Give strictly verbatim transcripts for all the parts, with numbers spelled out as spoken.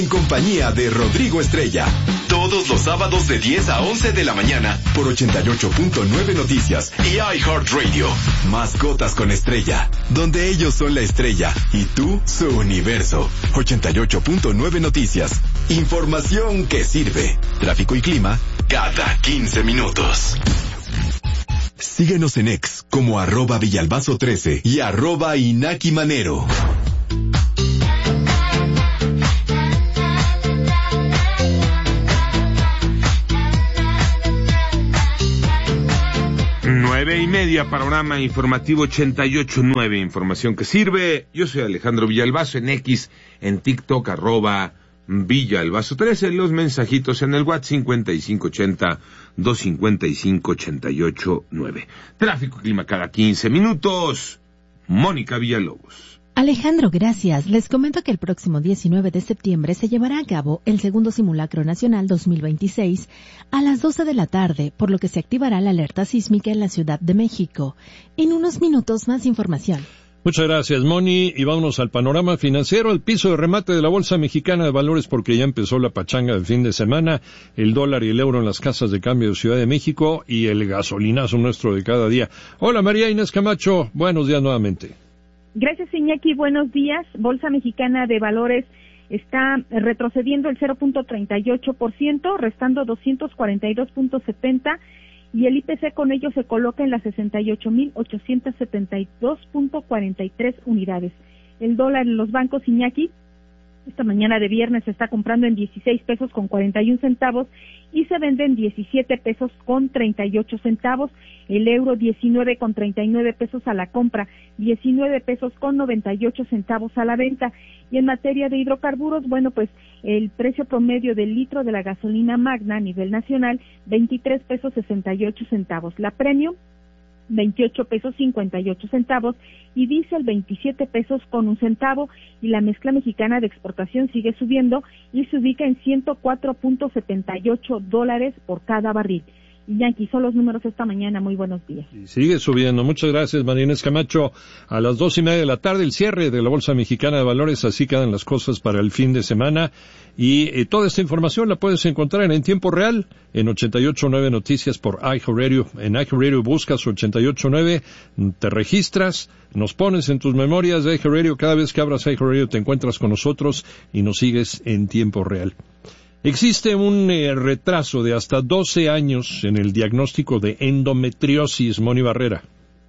En compañía de Rodrigo Estrella. Todos los sábados de diez a once de la mañana por ochenta y ocho punto nueve Noticias y iHeartRadio. Mascotas con Estrella, donde ellos son la estrella y tú su universo. ochenta y ocho punto nueve Noticias. Información que sirve. Tráfico y clima cada quince minutos. Síguenos en X como arroba Villalbazo trece y arroba Inaki Manero. Nueve y media, panorama informativo ochenta y ocho punto nueve, información que sirve. Yo soy Alejandro Villalbazo, en X, en TikTok, arroba Villalbazo trece, los mensajitos en el WhatsApp cincuenta y cinco ochenta, doscientos cincuenta y cinco, ochenta y ocho nueve. Tráfico y clima cada quince minutos. Mónica Villalobos. Alejandro, gracias. Les comento que el próximo diecinueve de septiembre se llevará a cabo el segundo Simulacro Nacional dos mil veintiséis a las doce de la tarde, por lo que se activará la alerta sísmica en la Ciudad de México. En unos minutos más información. Muchas gracias, Moni, y vámonos al panorama financiero, el piso de remate de la Bolsa Mexicana de Valores, porque ya empezó la pachanga del fin de semana, el dólar y el euro en las casas de cambio de Ciudad de México y el gasolinazo nuestro de cada día. Hola, María Inés Camacho, buenos días nuevamente. Gracias, Iñaki. Buenos días. Bolsa Mexicana de Valores está retrocediendo el cero punto treinta y ocho por ciento, restando doscientos cuarenta y dos punto setenta, y el I P C con ello se coloca en las sesenta y ocho mil ochocientos setenta y dos punto cuarenta y tres unidades. El dólar en los bancos, Iñaki, esta mañana de viernes se está comprando en dieciséis pesos con cuarenta y un centavos y se vende en diecisiete pesos con treinta y ocho centavos. El euro diecinueve con treinta y nueve pesos a la compra, diecinueve pesos con noventa y ocho centavos a la venta. Y en materia de hidrocarburos, bueno, pues el precio promedio del litro de la gasolina magna a nivel nacional, veintitrés pesos sesenta y ocho centavos. La premium, veintiocho pesos cincuenta y ocho centavos, y diésel veintisiete pesos con un centavo, y la mezcla mexicana de exportación sigue subiendo y se ubica en ciento cuatro punto setenta y ocho dólares por cada barril. Y Yankee, son los números esta mañana. Muy buenos días. Y sigue subiendo. Muchas gracias, María Inés Camacho. A las dos y media de la tarde, el cierre de la Bolsa Mexicana de Valores. Así quedan las cosas para el fin de semana. Y eh, toda esta información la puedes encontrar en, en tiempo real en ochenta y ocho punto nueve Noticias por iHeartRadio. En iHeartRadio buscas ochenta y ocho punto nueve, te registras, nos pones en tus memorias de iHeartRadio. Cada vez que abras iHeartRadio te encuentras con nosotros y nos sigues en tiempo real. Existe un eh, retraso de hasta doce años en el diagnóstico de endometriosis, Moni Barrera.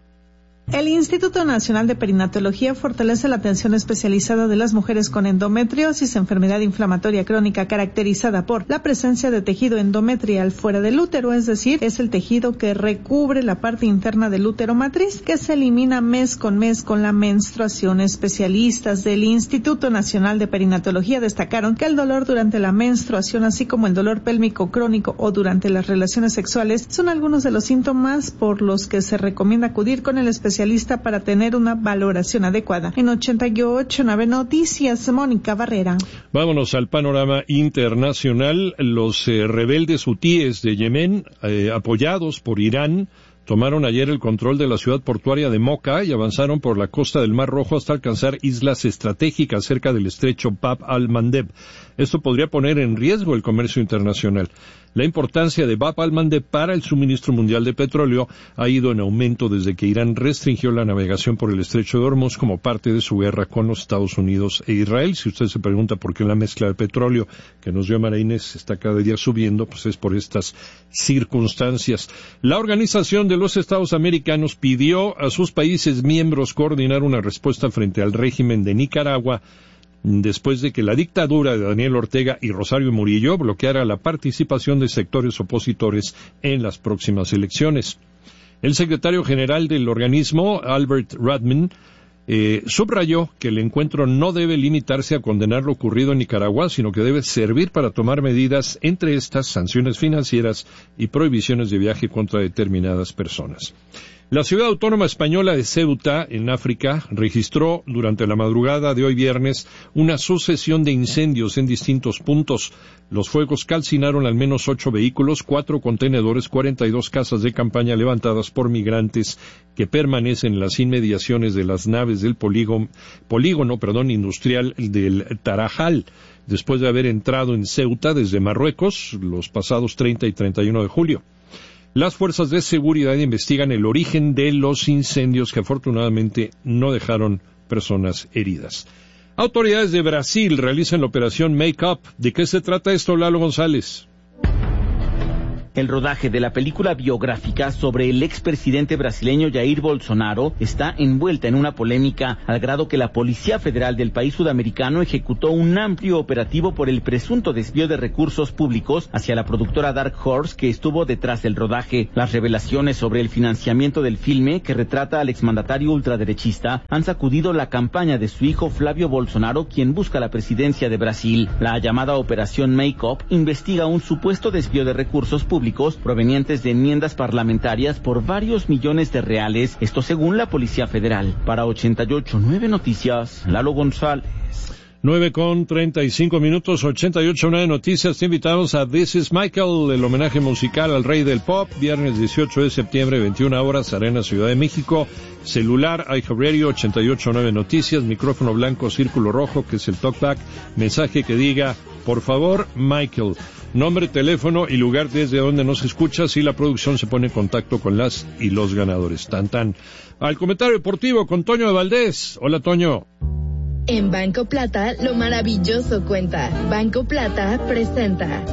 El Instituto Nacional de Perinatología fortalece la atención especializada de las mujeres con endometriosis, enfermedad inflamatoria crónica caracterizada por la presencia de tejido endometrial fuera del útero, es decir, es el tejido que recubre la parte interna del útero matriz, que se elimina mes con mes con la menstruación. Especialistas del Instituto Nacional de Perinatología destacaron que el dolor durante la menstruación, así como el dolor pélvico crónico o durante las relaciones sexuales, son algunos de los síntomas por los que se recomienda acudir con el especialista especialista para tener una valoración adecuada. En ochenta y ocho punto nueve Noticias, Mónica Barrera. Vámonos al panorama internacional. Los eh, rebeldes hutíes de Yemen, eh, apoyados por Irán, tomaron ayer el control de la ciudad portuaria de Mocha y avanzaron por la costa del Mar Rojo hasta alcanzar islas estratégicas cerca del estrecho Bab al-Mandeb. Esto podría poner en riesgo el comercio internacional. La importancia de Bab al-Mandeb para el suministro mundial de petróleo ha ido en aumento desde que Irán restringió la navegación por el estrecho de Hormuz como parte de su guerra con los Estados Unidos e Israel. Si usted se pregunta por qué la mezcla de petróleo que nos dio María Inés está cada día subiendo, pues es por estas circunstancias. La Organización de los Estados Americanos pidió a sus países miembros coordinar una respuesta frente al régimen de Nicaragua después de que la dictadura de Daniel Ortega y Rosario Murillo bloqueara la participación de sectores opositores en las próximas elecciones. El secretario general del organismo, Albert Radman, eh, subrayó que el encuentro no debe limitarse a condenar lo ocurrido en Nicaragua, sino que debe servir para tomar medidas, entre estas sanciones financieras y prohibiciones de viaje contra determinadas personas. La ciudad autónoma española de Ceuta, en África, registró durante la madrugada de hoy viernes una sucesión de incendios en distintos puntos. Los fuegos calcinaron al menos ocho vehículos, cuatro contenedores, cuarenta y dos casas de campaña levantadas por migrantes que permanecen en las inmediaciones de las naves del polígono, polígono perdón, industrial del Tarajal, después de haber entrado en Ceuta desde Marruecos los pasados treinta y treinta y uno de julio. Las fuerzas de seguridad investigan el origen de los incendios que afortunadamente no dejaron personas heridas. Autoridades de Brasil realizan la operación Make Up. ¿De qué se trata esto, Lalo González? El rodaje de la película biográfica sobre el expresidente brasileño Jair Bolsonaro está envuelta en una polémica al grado que la Policía Federal del país sudamericano ejecutó un amplio operativo por el presunto desvío de recursos públicos hacia la productora Dark Horse que estuvo detrás del rodaje. Las revelaciones sobre el financiamiento del filme, que retrata al exmandatario ultraderechista, han sacudido la campaña de su hijo Flávio Bolsonaro, quien busca la presidencia de Brasil. La llamada Operación Make Up investiga un supuesto desvío de recursos públicos provenientes de enmiendas parlamentarias por varios millones de reales, esto según la Policía Federal. Para ochenta y ocho punto nueve Noticias, Lalo González. nueve con treinta y cinco minutos, ochenta y ocho punto nueve Noticias. Te invitamos a This is Michael, el homenaje musical al rey del pop, viernes dieciocho de septiembre, veintiuna horas, Arena Ciudad de México. Celular, iHeartRadio, ochenta y ocho punto nueve Noticias, micrófono blanco, círculo rojo, que es el talkback, mensaje que diga, por favor, Michael. Nombre, teléfono y lugar desde donde nos escuchas, y la producción se pone en contacto con las y los ganadores. Tan tan. Al comentario deportivo con Toño de Valdés. Hola, Toño. En Banco Plata, lo maravilloso cuenta. Banco Plata presenta.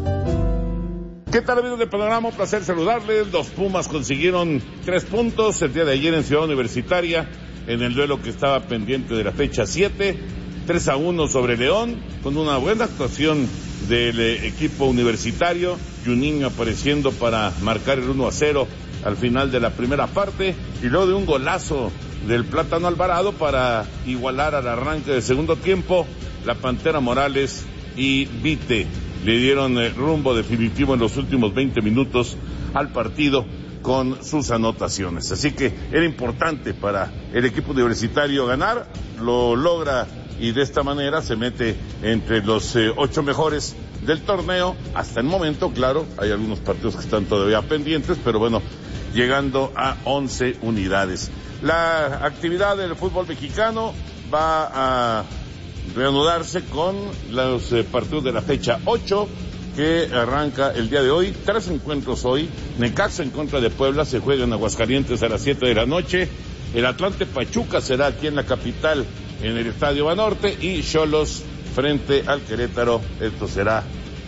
¿Qué tal, amigos de Panorama? Un placer saludarles. Los Pumas consiguieron tres puntos el día de ayer en Ciudad Universitaria, en el duelo que estaba pendiente de la fecha siete. tres a uno sobre León, con una buena actuación del eh, equipo universitario. Juninho apareciendo para marcar el uno a cero al final de la primera parte, y luego de un golazo del Plátano Alvarado para igualar al arranque del segundo tiempo. La Pantera Morales y Vite le dieron eh, rumbo definitivo en los últimos veinte minutos al partido con sus anotaciones. Así que era importante para el equipo universitario ganar, lo logra, y de esta manera se mete entre los eh, ocho mejores del torneo hasta el momento. Claro, hay algunos partidos que están todavía pendientes, pero bueno, llegando a once unidades. La actividad del fútbol mexicano va a reanudarse con los eh, partidos de la fecha ocho, que arranca el día de hoy. Tres encuentros hoy. Necaxa en contra de Puebla se juega en Aguascalientes a las siete de la noche. El Atlante Pachuca será aquí en la capital, en el Estadio Banorte, y Xolos frente al Querétaro. Esto será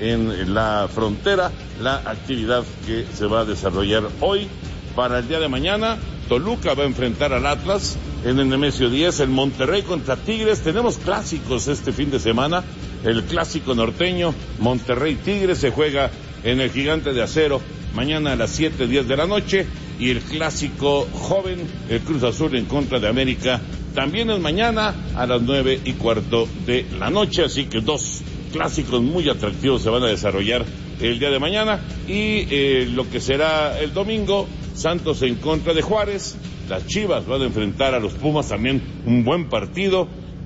en la frontera. La actividad que se va a desarrollar hoy. Para el día de mañana, Toluca va a enfrentar al Atlas en el Nemesio diez, el Monterrey contra Tigres. Tenemos clásicos este fin de semana. El clásico norteño, Monterrey Tigres, se juega en el Gigante de Acero mañana a las siete diez de la noche. Y el clásico joven, el Cruz Azul en contra de América, también es mañana a las nueve y cuarto de la noche. Así que dos clásicos muy atractivos se van a desarrollar el día de mañana. Y eh, lo que será el domingo, Santos en contra de Juárez. Las Chivas van a enfrentar a los Pumas, también un buen partido.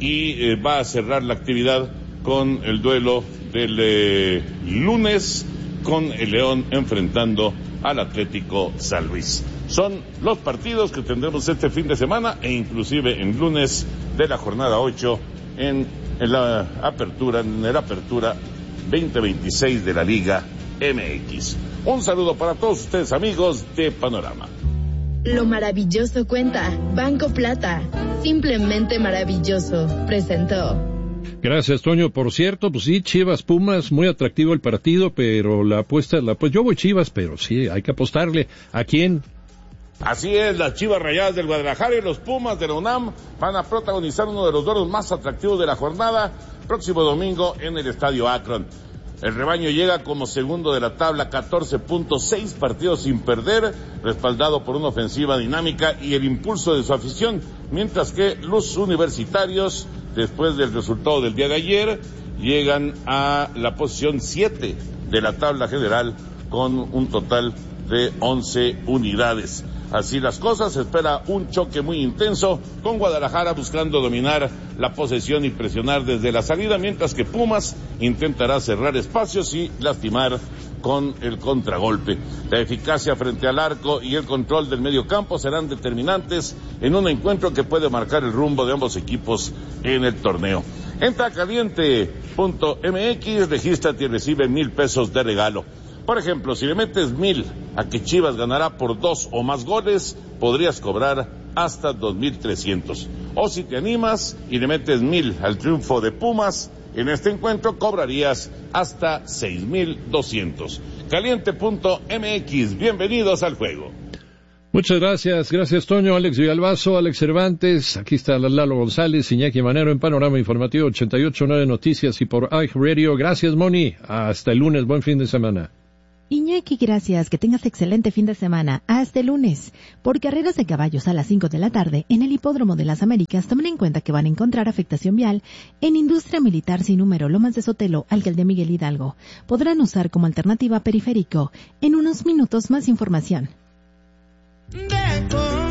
Y eh, va a cerrar la actividad con el duelo del eh, lunes, con el León enfrentando al Atlético San Luis. Son los partidos que tendremos este fin de semana, e inclusive en lunes de la jornada ocho en, en la apertura, en la apertura veinte veintiséis de la Liga M X. Un saludo para todos ustedes, amigos de Panorama. Lo maravilloso cuenta. Banco Plata, simplemente maravilloso, presentó. Gracias, Toño. Por cierto, pues sí, Chivas Pumas, muy atractivo el partido, pero la apuesta, la pues yo voy Chivas, pero sí, hay que apostarle. ¿A quién? Así es, las Chivas Rayadas del Guadalajara y los Pumas de la UNAM van a protagonizar uno de los duelos más atractivos de la jornada, próximo domingo en el Estadio Akron. El rebaño llega como segundo de la tabla, catorce punto seis partidos sin perder, respaldado por una ofensiva dinámica y el impulso de su afición, mientras que los universitarios, después del resultado del día de ayer, llegan a la posición siete de la tabla general con un total de once unidades. Así las cosas, se espera un choque muy intenso, con Guadalajara buscando dominar la posesión y presionar desde la salida, mientras que Pumas intentará cerrar espacios y lastimar con el contragolpe. La eficacia frente al arco y el control del medio campo serán determinantes en un encuentro que puede marcar el rumbo de ambos equipos en el torneo. Entra a caliente punto m x, regístrate y recibe mil pesos de regalo. Por ejemplo, si le metes mil a que Chivas ganará por dos o más goles, podrías cobrar hasta dos mil trescientos. O si te animas y le metes mil al triunfo de Pumas, en este encuentro cobrarías hasta seis mil doscientos. caliente punto m x, bienvenidos al juego. Muchas gracias, gracias Toño, Alex Villalbazo, Alex Cervantes, aquí está Lalo González, Iñaki Manero en Panorama Informativo ochenta y ocho punto nueve Noticias y por iHeartRadio. Gracias Moni, hasta el lunes, buen fin de semana. Iñaki, gracias, que tengas excelente fin de semana. Hasta el lunes. Por carreras de caballos a las cinco de la tarde, en el Hipódromo de las Américas, tomen en cuenta que van a encontrar afectación vial en Industria Militar sin número Lomas de Sotelo, Alcaldía Miguel Hidalgo. Podrán usar como alternativa periférico. En unos minutos más información. De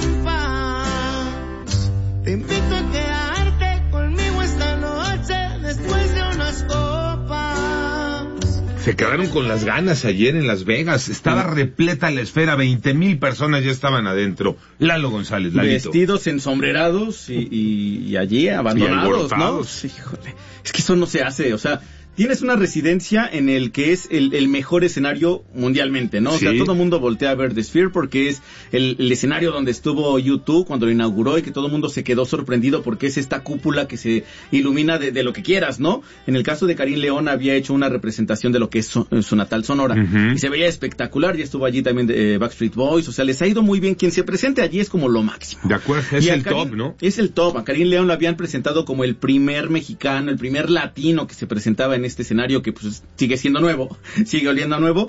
compas, te invito a quedarte conmigo esta noche después de unas copas. Se quedaron con las ganas ayer en Las Vegas. Estaba repleta la esfera, veinte mil personas ya estaban adentro. Lalo González, Lalito. Vestidos ensombrerados y, y, y allí abandonados, ¿no? Híjole, es que eso no se hace, o sea... Tienes una residencia en el que es el, el mejor escenario mundialmente, ¿no? O sí. sea, todo el mundo voltea a ver The Sphere porque es el, el escenario donde estuvo U dos cuando lo inauguró y que todo el mundo se quedó sorprendido porque es esta cúpula que se ilumina de, de lo que quieras, ¿no? En el caso de Karim León había hecho una representación de lo que es su, su natal Sonora uh-huh. y se veía espectacular, y estuvo allí también de, eh, Backstreet Boys, o sea, les ha ido muy bien. Quien se presente allí es como lo máximo. De acuerdo, es y el Karim, top, ¿no? Es el top. A Karim León lo habían presentado como el primer mexicano, el primer latino que se presentaba en este escenario que pues sigue siendo nuevo, sigue oliendo a nuevo,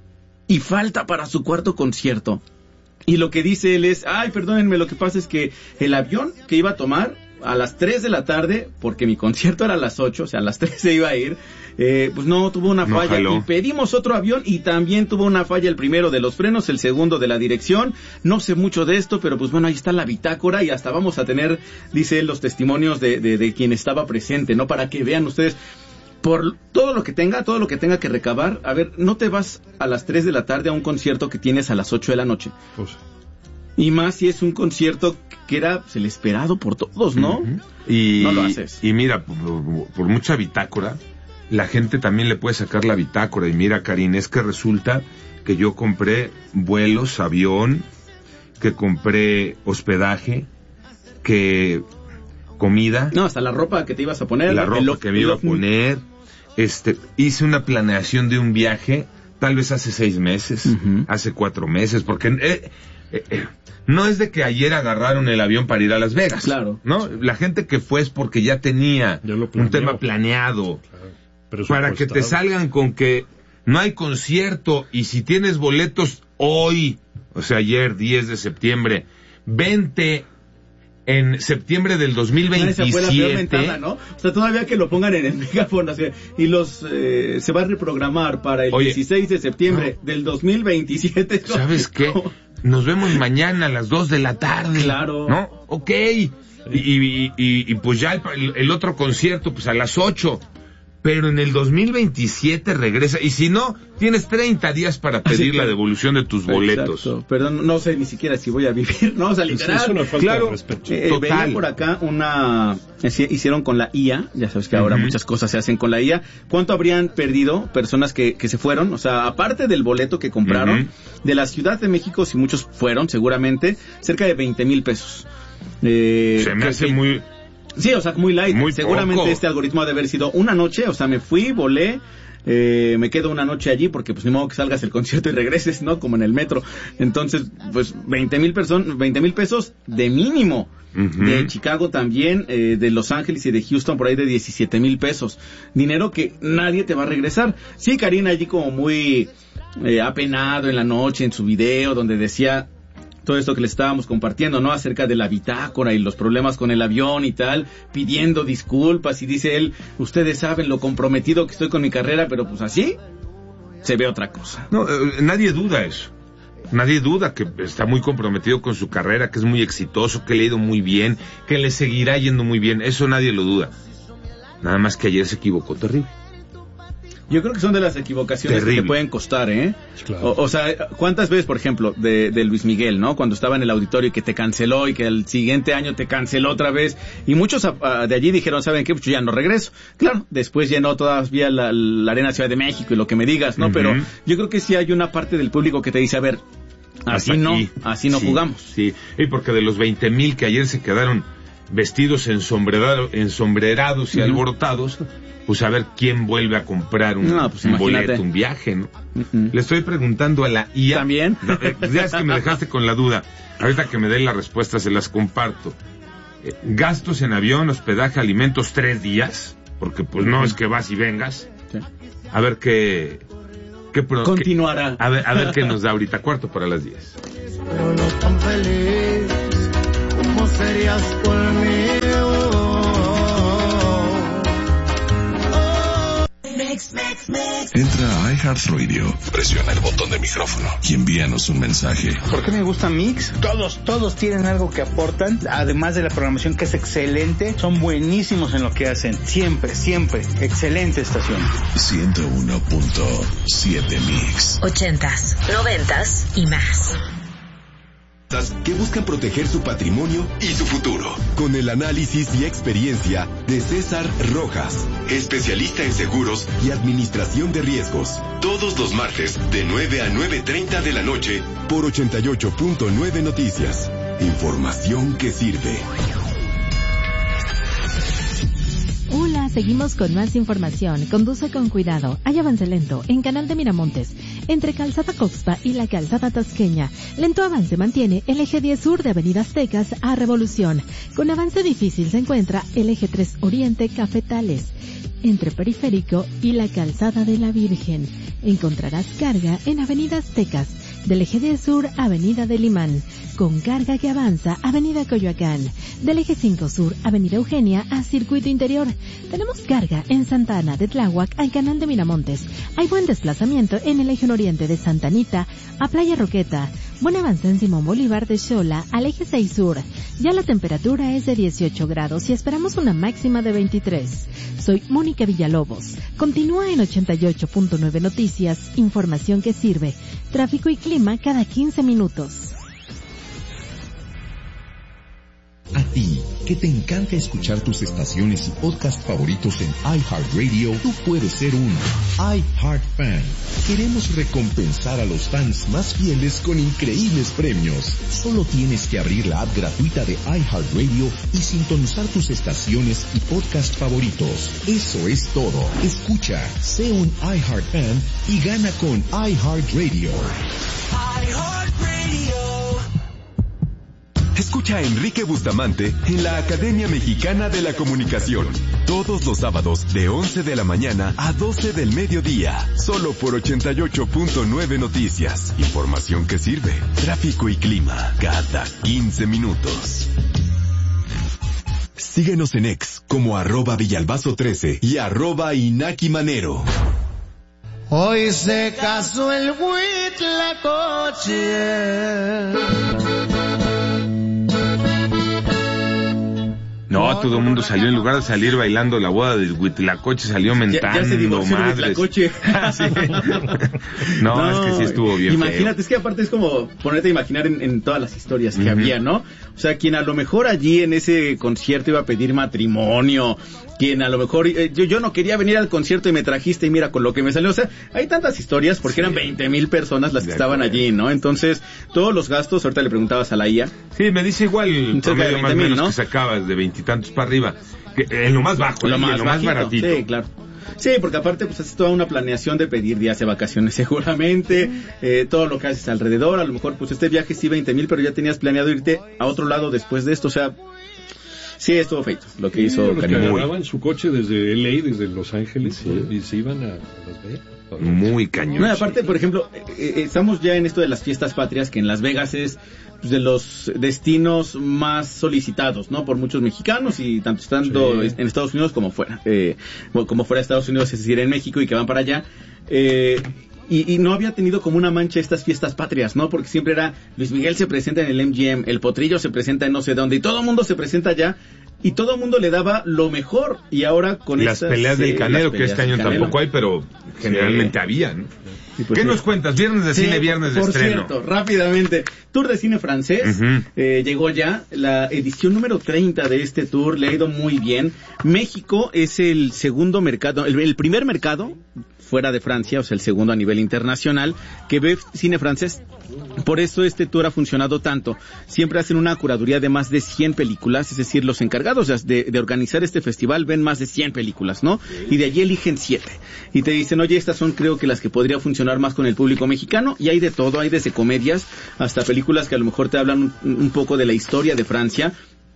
y falta para su cuarto concierto. Y lo que dice él es, ay, perdónenme, lo que pasa es que el avión que iba a tomar a las tres de la tarde, porque mi concierto era a las ocho, o sea, a las tres se iba a ir, eh, pues no, tuvo una no falla, jaló. Y pedimos otro avión, y también tuvo una falla, el primero de los frenos, el segundo de la dirección. No sé mucho de esto, pero pues bueno, ahí está la bitácora, y hasta vamos a tener, dice él, los testimonios de, de, de quien estaba presente, ¿no? Para que vean ustedes, por todo lo que tenga, todo lo que tenga que recabar. A ver, no te vas a las tres de la tarde a un concierto que tienes a las ocho de la noche. Pues. Y más si es un concierto que era pues, el esperado por todos, ¿no? Uh-huh. Y, no lo haces. Y mira, por, por mucha bitácora, la gente también le puede sacar la bitácora. Y mira, Karin, es que resulta que yo compré vuelos, avión, que compré hospedaje, que... comida. No, hasta la ropa que te ibas a poner. La ropa el, que me iba a poner. Este, hice una planeación de un viaje, tal vez hace seis meses, uh-huh. hace cuatro meses, porque eh, eh, eh, no es de que ayer agarraron el avión para ir a Las Vegas. Claro. ¿No? La gente que fue es porque ya tenía ya un tema planeado. Claro. Para que te salgan con que no hay concierto, y si tienes boletos hoy, o sea, ayer, diez de septiembre, vente en septiembre del dos mil veintisiete. Esa fue la peor mentada, ¿no? O sea, todavía que lo pongan en el megáfono, o sea, y los eh, se va a reprogramar para el Oye, dieciséis de septiembre no. del dos mil veintisiete. ¿Sabes qué? Nos vemos mañana a las dos de la tarde. Claro. ¿No? Ok. Y, y, y, y pues ya el, el otro concierto, pues a las ocho. Pero en el dos mil veintisiete regresa, y si no, tienes treinta días para pedir que, la devolución de tus boletos. Exacto. Perdón, no sé ni siquiera si voy a vivir, ¿no? O sea, literal. Es una falta claro, de respeto. Eh, Total. Veía por acá una... Hicieron con la I A, ya sabes que ahora uh-huh. muchas cosas se hacen con la I A. ¿Cuánto habrían perdido personas que, que se fueron? O sea, aparte del boleto que compraron, uh-huh. de la Ciudad de México, si muchos fueron, seguramente, cerca de veinte mil pesos. Eh, se me hace que, muy... Sí, o sea, muy light. Muy Seguramente poco. Este algoritmo ha de haber sido una noche, o sea, me fui, volé, eh, me quedo una noche allí porque pues ni modo que salgas el concierto y regreses, ¿no? Como en el metro. Entonces, pues veinte mil person- veinte mil pesos de mínimo. Uh-huh. De Chicago también, eh, de Los Ángeles y de Houston por ahí de diecisiete mil pesos. Dinero que nadie te va a regresar. Sí, Karina allí como muy eh, apenado en la noche en su video donde decía... todo esto que le estábamos compartiendo, ¿no? Acerca de la bitácora y los problemas con el avión y tal, pidiendo disculpas, y dice él, ustedes saben lo comprometido que estoy con mi carrera, pero pues así se ve otra cosa. No, eh, nadie duda eso. Nadie duda que está muy comprometido con su carrera, que es muy exitoso, que le ha ido muy bien, que le seguirá yendo muy bien. Eso nadie lo duda. Nada más que ayer se equivocó terrible. Yo creo que son de las equivocaciones terrible. Que te pueden costar, ¿eh? Claro. O, o sea, ¿cuántas veces, por ejemplo, de, de Luis Miguel, ¿no? Cuando estaba en el auditorio y que te canceló y que el siguiente año te canceló otra vez. Y muchos a, de allí dijeron, ¿saben qué? Pues yo ya no regreso. Claro, después llenó todavía la, la Arena Ciudad de México y lo que me digas, ¿no? Uh-huh. Pero yo creo que sí hay una parte del público que te dice, a ver, así Hasta no, aquí. así no sí, jugamos. Sí, y porque de los veinte mil que ayer se quedaron vestidos ensombrerados, ensombrerados y uh-huh. alborotados, pues a ver quién vuelve a comprar un, no, pues un boleto, un viaje, ¿no? Uh-uh. Le estoy preguntando a la I A. ¿También? Ya es que me dejaste con la duda. Ahorita que me den la respuesta se las comparto. Eh, gastos en avión, hospedaje, alimentos, tres días, porque pues no uh-huh. es que vas y vengas. Sí. A ver qué... qué pro, Continuará. Qué, a, ver, a ver qué nos da ahorita, cuarto para las diez. Pero no tan feliz como serías conmigo. Entra a iHeartRadio, presiona el botón de micrófono y envíanos un mensaje. ¿Por qué me gusta Mix? Todos, todos tienen algo que aportan, además de la programación que es excelente, son buenísimos en lo que hacen. Siempre, siempre, excelente estación. ciento uno punto siete Mix. Ochentas, noventas y más. Que buscan proteger su patrimonio y su futuro. Con el análisis y experiencia de César Rojas, especialista en seguros y administración de riesgos. Todos los martes de nueve a nueve treinta de la noche por ochenta y ocho punto nueve Noticias. Información que sirve. Hola, seguimos con más información. Conduce con cuidado. Hay avance lento en Canal de Miramontes, entre Calzada Coxpa y la Calzada Tasqueña. Lento avance mantiene el eje diez sur de Avenida Aztecas a Revolución. Con avance difícil se encuentra el eje tres Oriente Cafetales, entre Periférico y la Calzada de la Virgen. Encontrarás carga en Avenida Aztecas, del eje diez sur Avenida del Imán, con carga que avanza Avenida Coyoacán, del eje cinco sur Avenida Eugenia a Circuito Interior. Tenemos carga en Santa Ana de Tláhuac al Canal de Miramontes. Hay buen desplazamiento en el eje nororiente de Santa Anita a Playa Roqueta. Buen avance en Simón Bolívar de Xola al eje seis sur. Ya la temperatura es de dieciocho grados y esperamos una máxima de veintitrés. Soy Mónica Villalobos. Continúa en ochenta y ocho punto nueve Noticias, información que sirve. Tráfico y clima cada quince minutos. A ti, que te encanta escuchar tus estaciones y podcast favoritos en iHeartRadio, tú puedes ser un iHeartFan. Queremos recompensar a los fans más fieles con increíbles premios. Solo tienes que abrir la app gratuita de iHeartRadio y sintonizar tus estaciones y podcast favoritos. Eso es todo. Escucha, sé un iHeartFan y gana con iHeartRadio. iHeartRadio. Escucha a Enrique Bustamante en la Academia Mexicana de la Comunicación. Todos los sábados de once de la mañana a doce del mediodía. Solo por ochenta y ocho punto nueve Noticias. Información que sirve. Tráfico y clima cada quince minutos. Síguenos en X como arroba Villalbazo trece y arroba Inaki Manero. Hoy se casó el Huitlacoche. No, todo el mundo salió, en lugar de salir bailando la boda del Huitlacoche, salió mentando, ya, ya se divorció madres. El Huitlacoche. Sí. no, no, es que sí estuvo bien Imagínate, feo. Es que aparte es como ponerte a imaginar en, en todas las historias que uh-huh. había, ¿no? O sea, quien a lo mejor allí en ese concierto iba a pedir matrimonio, quien a lo mejor, eh, yo, yo no quería venir al concierto y me trajiste y mira con lo que me salió. O sea, hay tantas historias porque sí. eran veinte mil personas las que de estaban acuerdo. allí, ¿no? Entonces, todos los gastos, ahorita le preguntabas a la I A. Sí, me dice igual el promedio más o menos, ¿no? Que sacabas de veintitantos para arriba. Que, en lo más bajo, lo, más, lo más baratito. Sí, claro. Sí, porque aparte pues haces toda una planeación de pedir días de vacaciones seguramente, eh, todo lo que haces alrededor, a lo mejor pues este viaje sí veinte mil, pero ya tenías planeado irte a otro lado después de esto, o sea, sí estuvo feito lo que sí, hizo los Karim. Que agarraban su coche desde L A, desde Los Ángeles, sí. y se iban a Las Vegas. Muy cañón. No, aparte, por ejemplo, eh, estamos ya en esto de las fiestas patrias, que en Las Vegas es pues, de los destinos más solicitados, ¿no? Por muchos mexicanos y tanto estando sí. en Estados Unidos como fuera, eh, como fuera de Estados Unidos, es decir, en México y que van para allá. Eh, y, y no había tenido como una mancha estas fiestas patrias, ¿no? Porque siempre era, Luis Miguel se presenta en el M G M, el Potrillo se presenta en no sé dónde, y todo el mundo se presenta allá, y todo el mundo le daba lo mejor, y ahora con las estas, peleas del eh, Canelo, peleas que este año tampoco hay, pero generalmente sí. había, ¿no? Pues ¿Qué sí. nos cuentas? Viernes de sí, cine, viernes de por estreno. Por cierto, rápidamente, Tour de Cine Francés, uh-huh. eh, llegó ya, la edición número treinta de este tour, le ha ido muy bien. México es el segundo mercado, el, el primer mercado fuera de Francia, o sea, el segundo a nivel internacional, que ve cine francés. Por eso este tour ha funcionado tanto. Siempre hacen una curaduría de más de cien películas, es decir, los encargados de, de organizar este festival ven más de cien películas, ¿no? Y de allí eligen siete. Y te dicen, oye, estas son creo que las que podría funcionar más con el público mexicano, y hay de todo, hay desde comedias hasta películas que a lo mejor te hablan un, un poco de la historia de Francia,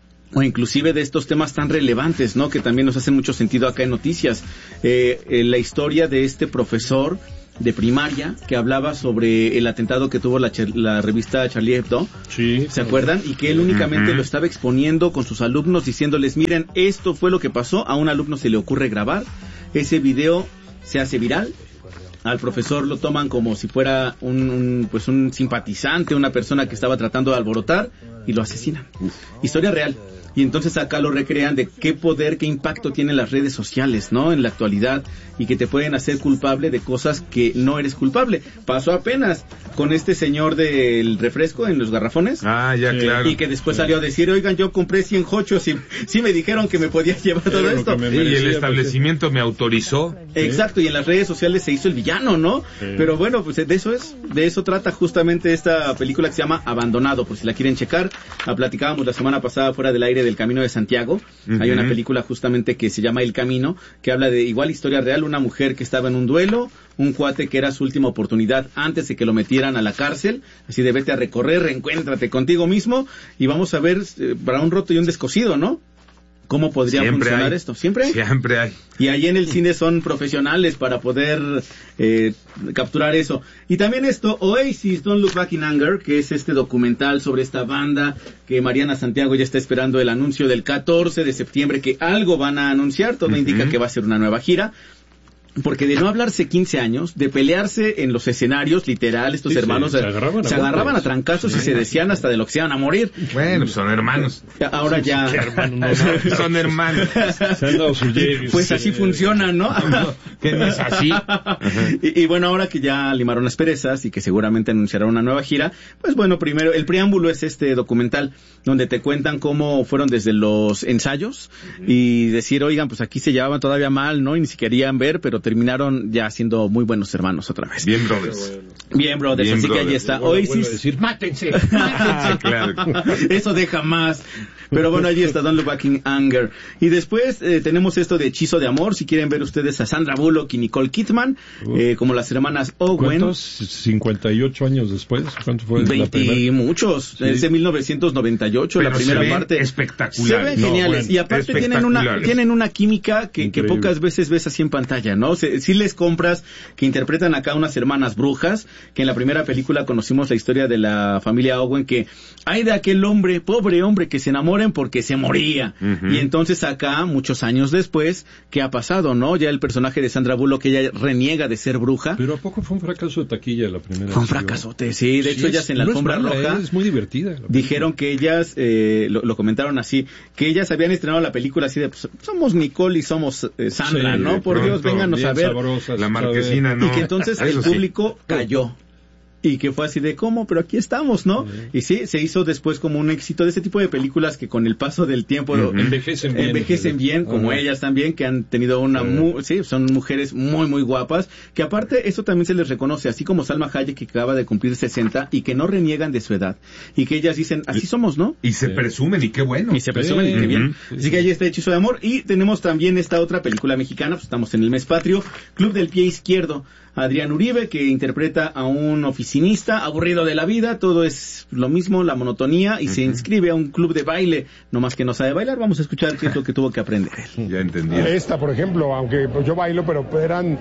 o inclusive de estos temas tan relevantes, ¿no? Que también nos hacen mucho sentido acá en Noticias. Eh, eh, la historia de este profesor de primaria que hablaba sobre el atentado que tuvo la, la revista Charlie Hebdo, sí, ¿se acuerdan? Y que él únicamente uh-huh. lo estaba exponiendo con sus alumnos, diciéndoles, miren, esto fue lo que pasó. A un alumno se le ocurre grabar, ese video se hace viral, al profesor lo toman como si fuera un, un pues un simpatizante, una persona que estaba tratando de alborotar, y lo asesinan. Uf. Historia real. Y entonces acá lo recrean de qué poder, qué impacto tienen las redes sociales, ¿no? En la actualidad, y que te pueden hacer culpable de cosas que no eres culpable. Pasó apenas con este señor del refresco en los garrafones. Ah, ya, sí. claro. Y que después salió a decir, oigan, yo compré cien jochos y sí me dijeron que me podía llevar todo esto. Y el establecimiento porque... me autorizó. Exacto, y en las redes sociales se hizo el villano, ¿no? Sí. Pero bueno, pues de eso es, de eso trata justamente esta película que se llama Abandonado, por si la quieren checar. La platicábamos la semana pasada fuera del aire del Camino de Santiago. Uh-huh. Hay una película justamente que se llama El Camino, que habla de igual historia real, una mujer que estaba en un duelo, un cuate que era su última oportunidad antes de que lo metieran a la cárcel, así de vete a recorrer, reencuéntrate contigo mismo, y vamos a ver eh, para un roto y un descosido, ¿no? ¿Cómo podría Siempre funcionar hay. esto? ¿Siempre hay? Siempre hay. Y ahí en el cine son profesionales para poder eh, capturar eso. Y también esto, Oasis, Don't Look Back in Anger, que es este documental sobre esta banda, que Mariana Santiago ya está esperando el anuncio del catorce de septiembre, que algo van a anunciar, todo uh-huh. indica que va a ser una nueva gira. Porque de no hablarse quince años, de pelearse en los escenarios, literal, estos sí, hermanos sí, se agarraban, se a, agarraban a trancazos y se decían hasta de lo que se iban a morir. Bueno, son hermanos. Ahora ya... Hermanos, no, son hermanos. Se han dado su pues sí. así funciona, ¿no? no que no es así. y, y bueno, ahora que ya limaron las perezas y que seguramente anunciarán una nueva gira, pues bueno, primero, el preámbulo es este documental donde te cuentan cómo fueron desde los ensayos y decir, oigan, pues aquí se llevaban todavía mal, ¿no? Y ni siquiera querían ver, pero terminaron ya siendo muy buenos hermanos otra vez. Bien brothers. Bien brothers, Bien así brothers. Que ahí está. Bueno, Oasis. Decir, mátense, mátense. Claro. Eso deja más. Pero bueno, allí está Don't Look Back in Anger. Y después eh, tenemos esto de Hechizo de Amor, si quieren ver ustedes a Sandra Bullock y Nicole Kidman, eh, como las hermanas Owen. ¿Cuántos? ¿cincuenta y ocho años después? ¿Cuánto fue veinte la primera? Y muchos. Sí. Es de mil novecientos noventa y ocho, pero la primera se ven parte. Espectacular. Se ven no, geniales. Bueno, y aparte tienen una, tienen una química que, que pocas veces ves así en pantalla, ¿no? Se, sí les compras que interpretan acá unas hermanas brujas, que en la primera película conocimos la historia de la familia Owen, que hay de aquel hombre, pobre hombre, que se enamoren porque se moría. Uh-huh. Y entonces acá, muchos años después, ¿qué ha pasado, no? Ya el personaje de Sandra Bullock, que ella reniega de ser bruja. Pero ¿a poco fue un fracaso de taquilla la primera? Fue un fracasote, sí. De sí, hecho, ellas en la no alfombra mala, roja... Es muy divertida. Dijeron que ellas, eh, lo, lo comentaron así, que ellas habían estrenado la película así de, pues, somos Nicole y somos eh, Sandra, sí, ¿no? Por pronto, Dios, vénganos a ver. Sabrosas, la marquesina, ¿no? Y que entonces el público sí. cayó. Y que fue así de, ¿cómo? Pero aquí estamos, ¿no? Uh-huh. Y sí, se hizo después como un éxito de ese tipo de películas que con el paso del tiempo uh-huh. envejecen bien, envejecen bien como uh-huh. ellas también, que han tenido una... Uh-huh. Mu- sí, son mujeres muy, muy guapas, que aparte eso también se les reconoce, así como Salma Hayek, que acaba de cumplir sesenta y que no reniegan de su edad. Y que ellas dicen, así somos, ¿no? Y se sí. presumen, y qué bueno. Y se presumen, sí. y qué bien. Sí, así sí. que ahí está Hechizo de Amor. Y tenemos también esta otra película mexicana, pues estamos en el mes patrio, Club del Pie Izquierdo. Adrián Uribe, que interpreta a un oficinista aburrido de la vida, todo es lo mismo, la monotonía, y uh-huh. se inscribe a un club de baile, no más que no sabe bailar. Vamos a escuchar qué es lo que tuvo que aprender él. Ya entendí. Esta, por ejemplo, aunque yo bailo, pero eran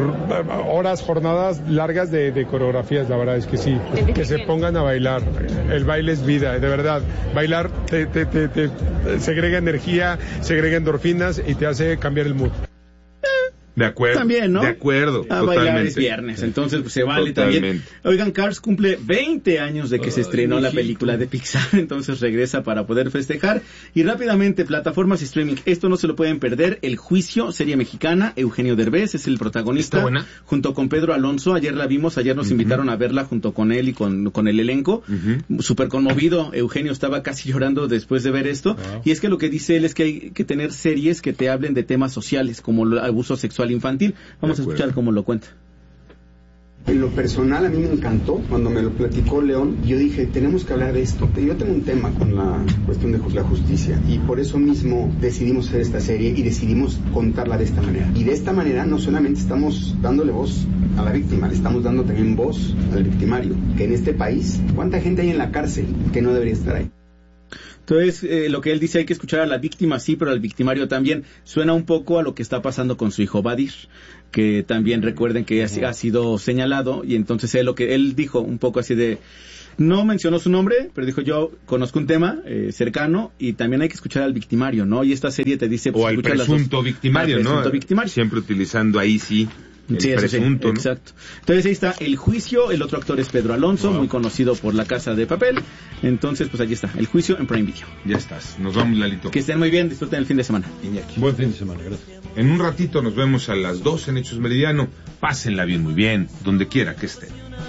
horas, jornadas largas de, de coreografías, la verdad es que sí, que se pongan a bailar. El baile es vida, de verdad. Bailar te, te, te, te segrega energía, segrega endorfinas y te hace cambiar el mood. De acuerdo. También, ¿no? De acuerdo. A totalmente. bailar es viernes, entonces pues, se vale Totalmente. también. Oigan, Cars cumple veinte años de que Ay, se estrenó la película de Pixar, entonces regresa para poder festejar. Y rápidamente, plataformas y streaming, esto no se lo pueden perder. El Juicio, serie mexicana, Eugenio Derbez es el protagonista. ¿Está buena? Junto con Pedro Alonso, ayer la vimos, ayer nos uh-huh. invitaron a verla junto con él y con, con el elenco. Uh-huh. Súper conmovido, Eugenio estaba casi llorando después de ver esto. Wow. Y es que lo que dice él es que hay que tener series que te hablen de temas sociales, como el abuso sexual infantil. Vamos a escuchar cómo lo cuenta. En lo personal a mí me encantó cuando me lo platicó León. Yo dije, tenemos que hablar de esto. Yo tengo un tema con la cuestión de la justicia y por eso mismo decidimos hacer esta serie y decidimos contarla de esta manera. Y de esta manera no solamente estamos dándole voz a la víctima, le estamos dando también voz al victimario. Que en este país, ¿cuánta gente hay en la cárcel que no debería estar ahí? Entonces, eh, lo que él dice, hay que escuchar a la víctima, sí, pero al victimario también. Suena un poco a lo que está pasando con su hijo Badir, que también recuerden que ha, ha sido señalado, y entonces él lo que él dijo un poco así de, no mencionó su nombre, pero dijo, yo conozco un tema eh, cercano, y también hay que escuchar al victimario, ¿no? Y esta serie te dice... Pues, o al presunto dos, victimario, al ¿no? presunto victimario. Siempre utilizando ahí sí... El sí, presunto, sí, ¿no? Exacto. Entonces ahí está El Juicio, el otro actor es Pedro Alonso, wow. muy conocido por La Casa de Papel. Entonces, pues allí está, El Juicio en Prime Video. Ya estás, nos vamos, Lalito. Que estén muy bien, disfruten el fin de semana. Iñaki. Buen fin de semana, gracias. En un ratito nos vemos a las dos en Hechos Meridiano. Pásenla bien, muy bien, donde quiera que estén.